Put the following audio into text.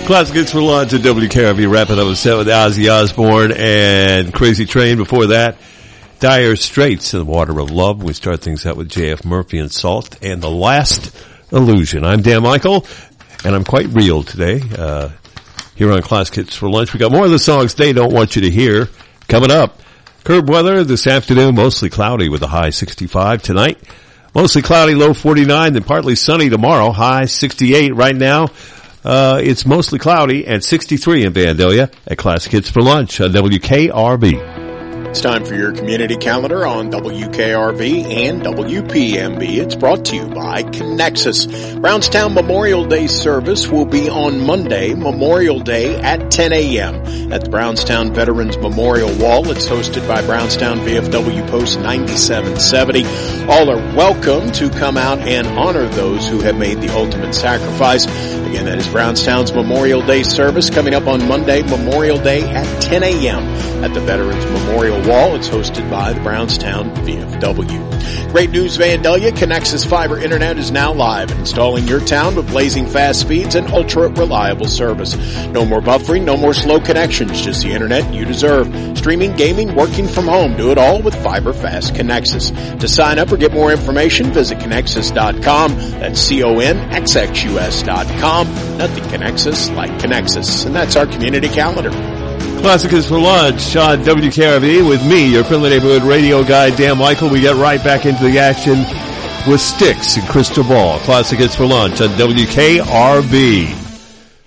Classic Hits for Lunch at WKRV, wrapping up a set with Ozzy Osbourne and Crazy Train. Before that, Dire Straits and the Water of Love. We start things out with J.F. Murphy and Salt and The Last Illusion. I'm Dan Michael, and I'm quite real today. Here on Classic Hits for Lunch, we got more of the songs they don't want you to hear coming up. Curb weather this afternoon, mostly cloudy with a high 65 tonight. Mostly cloudy, low 49, then partly sunny tomorrow, high 68 right now. It's mostly cloudy and 63 in Vandalia at Classic Hits for Lunch on WKRB. It's time for your community calendar on WKRV and WPMB. It's brought to you by Connexus. Brownstown Memorial Day service will be on Monday, Memorial Day at 10 a.m. at the Brownstown Veterans Memorial Wall. It's hosted by Brownstown VFW Post 9770. All are welcome to come out and honor those who have made the ultimate sacrifice. Again, that is Brownstown's Memorial Day service coming up on Monday, Memorial Day at 10 a.m. at the Veterans Memorial Wall. It's hosted by the Brownstown VFW. Great news, Vandalia. Connexus Fiber Internet is now live and installing your town with blazing fast speeds and ultra reliable service. No more buffering, no more slow connections, just the internet you deserve. Streaming, gaming, working from home. Do it all with Fiber Fast Connexus. To sign up or get more information, visit Connexus.com. That's CONXXUS.com. Nothing Connexus like Connexus. And that's our community calendar. Classic Hits for Lunch on WKRV with me, your friendly neighborhood radio guy, Dan Michael. We get right back into the action with Styx and Crystal Ball. Classic Hits for Lunch on WKRV.